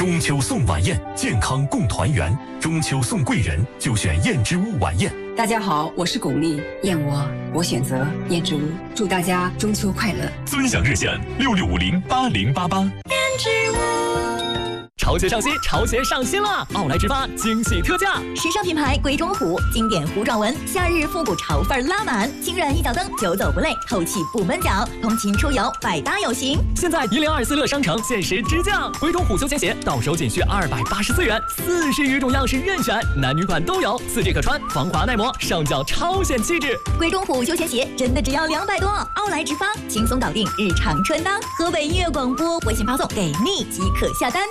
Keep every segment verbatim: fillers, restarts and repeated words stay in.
中秋送晚宴，健康共团圆。中秋送贵人，就选燕之屋晚宴。 大家好，我是巩俐，燕窝我选择燕之屋。祝大家中秋快乐！ 尊享热线六六五零八零八八。 燕之屋。潮鞋上新，潮鞋上新了！奥莱直发惊喜特价， 时尚品牌鬼冢虎，经典糊状纹，夏日复古潮范拉满，轻软一脚蹬，久走不累，透气不闷脚，通勤出游百搭有型。 现在一零二四乐商城限时直降，鬼冢虎休闲鞋到手仅需二百八十四元，四十余种样式任选，男女款都有，四季可穿，防滑耐磨，上脚超显气质。 鬼冢虎休闲鞋真的只要两百多，奥莱直发轻松搞定日常穿搭。河北音乐广播微信发送给力即可下单。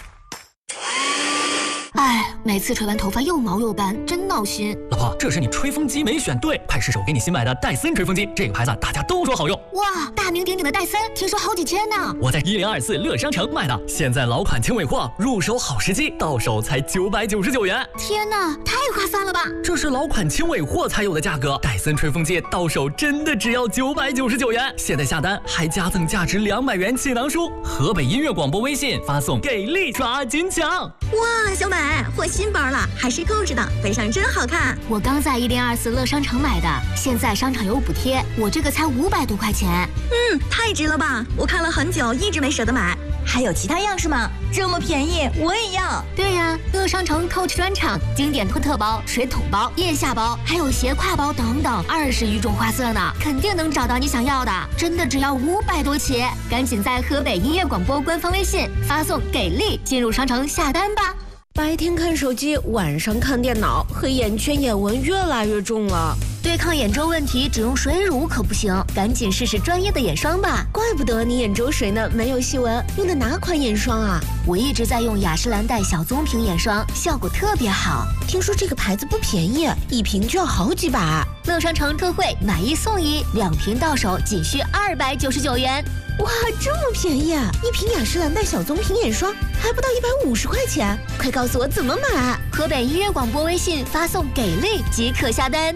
哎，每次吹完头发又毛又干，真闹心。 老婆，这是你吹风机没选对，快试试我给你新买的戴森吹风机，这个牌子大家都说好用。 哇，大名鼎鼎的戴森，听说好几千呢。 我在一零二四乐商城买的，现在老款轻尾货，入手好时机，到手才九百九十九元。 天哪，太划算了吧！ 这是老款轻尾货才有的价格，戴森吹风机到手真的只要九百九十九元。现在下单还加赠价值两百元气囊书。河北音乐广播微信发送给力抓紧抢。 哇，小美，换新包了，还是扣着的，背上真好看。 我刚在一零二四乐商城买的，现在商场有补贴，我这个才五百多块钱。 嗯，太值了吧！我看了很久，一直没舍得买。还有其他样式吗？这么便宜，我也要。 对呀、啊，乐商城 Coach 专场，经典托特包、水桶包、腋下包，还有斜挎包等等，二十余种花色呢，肯定能找到你想要的。真的只要五百多起，赶紧在河北音乐广播官方微信发送给力，进入商城下单吧。 白天看手机，晚上看电脑，黑眼圈、眼纹越来越重了。 对抗眼周问题，只用水乳可不行，赶紧试试专业的眼霜吧。 怪不得你眼周水呢，没有细纹。用的哪款眼霜啊？ 我一直在用雅诗兰黛小棕瓶眼霜，效果特别好。 听说这个牌子不便宜，一瓶就要好几百。 乐商城特惠，买一送一，两瓶到手仅需二百九十九元。 哇，这么便宜啊！一瓶雅诗兰黛小棕瓶眼霜还不到一百五十块钱，快告诉我怎么买！ 河北音乐广播微信发送给力即可下单。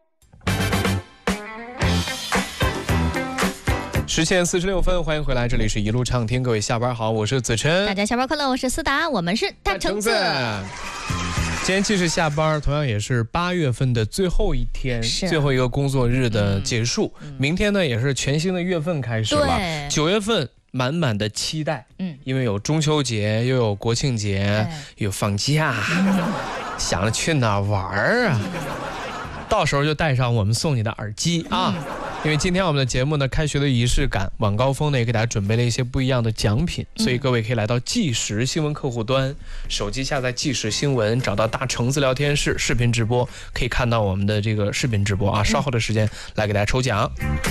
十点四十六分，欢迎回来，这里是一路畅听，各位下班好，我是子琛。 大家下班快乐，我是思达，我们是大橙子。 今天既是下班，同样也是八月份的最后一天，最后一个工作日的结束。嗯、明天呢，也是全新的月份开始了。九月份满满的期待，嗯，因为有中秋节，又有国庆节，有放假，嗯、想着去哪玩啊？到时候就带上我们送你的耳机啊。嗯，因为今天我们的节目呢，开学的仪式感，晚高峰呢也给大家准备了一些不一样的奖品，所以各位可以来到即时新闻客户端，手机下载即时新闻，找到大橙子聊天室视频直播，可以看到我们的这个视频直播啊。稍后的时间来给大家抽奖。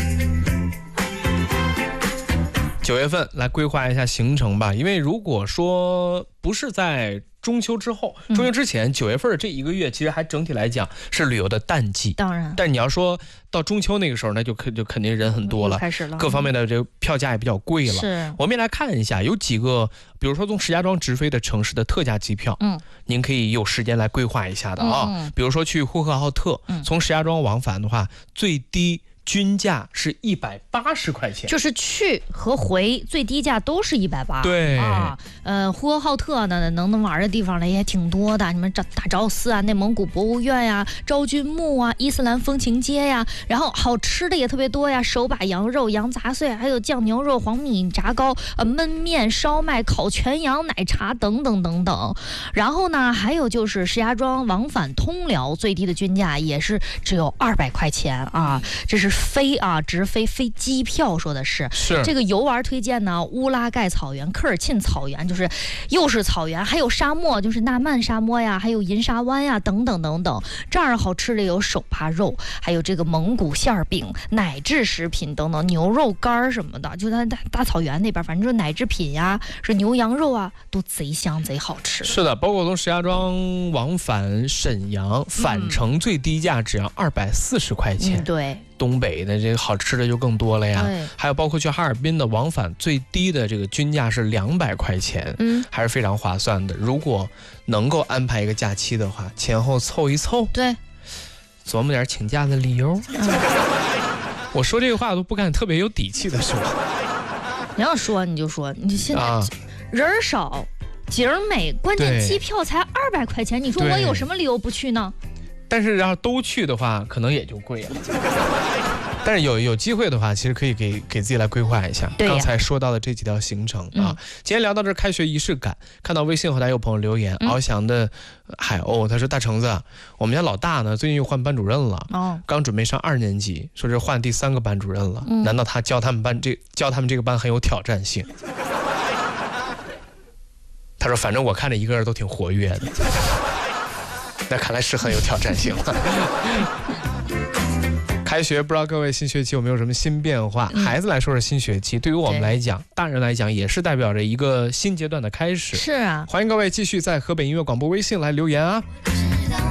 九月份来规划一下行程吧，因为如果说不是在中秋之后，中秋之前，九、嗯、月份这一个月，其实还整体来讲是旅游的淡季。 当然， 但你要说到中秋那个时候，那就肯就肯定人很多了， 开始了， 各方面的这个票价也比较贵了。 是， 我们也来看一下，有几个，比如说从石家庄直飞的城市的特价机票，嗯，您可以有时间来规划一下的啊。嗯、比如说去呼和浩特，嗯、从石家庄往返的话，最低均价是一百八十块钱， 就是去和回最低价都是一百八。 对啊，呃，呼和浩特呢，能能玩的地方呢也挺多的，你们大昭寺啊、内蒙古博物院呀、昭君墓啊、伊斯兰风情街呀，然后好吃的也特别多呀，手把羊肉、羊杂碎，还有酱牛肉、黄米炸糕、呃焖面、烧麦、烤全羊、奶茶等等等等。然后呢，还有就是石家庄往返通辽最低的均价也是只有二百块钱啊，这是飞啊，直飞飞机票，说的是是这个游玩推荐呢，乌拉盖草原、科尔沁草原，就是又是草原，还有沙漠，就是纳曼沙漠呀，还有银沙湾呀，等等等等。这儿好吃的有手扒肉，还有这个蒙古馅饼、奶制食品等等，牛肉干什么的，就在大大草原那边，反正就是奶制品呀，是牛羊肉啊，都贼香贼好吃。 是的，包括从石家庄往返沈阳返程最低价只要二百四十块钱。 嗯，对。 东北的这个好吃的就更多了呀，还有包括去哈尔滨的往返最低的这个均价是两百块钱，嗯，还是非常划算的。如果能够安排一个假期的话，前后凑一凑， 对， 琢磨点请假的理由。嗯、我说这个话都不敢特别有底气的说。 你要说你就说，你现在人少。 景儿美，关键机票才二百块钱，你说我有什么理由不去呢？ 但是要都去的话，可能也就贵了。但是有有机会的话，其实可以给给自己来规划一下。刚才说到的这几条行程啊，嗯、今天聊到这开学仪式感，看到微信后台有朋友留言，翱翔的海鸥，他说大橙子，我们家老大呢最近又换班主任了，哦，刚准备上二年级，说是换第三个班主任了，嗯、难道他教他们班这教他们这个班很有挑战性？他说反正我看着一个人都挺活跃的，那看来是很有挑战性了。开学不知道各位新学期有没有什么新变化？嗯、孩子来说是新学期，对于我们来讲，大人来讲也是代表着一个新阶段的开始。 是啊， 欢迎各位继续在河北音乐广播微信来留言啊。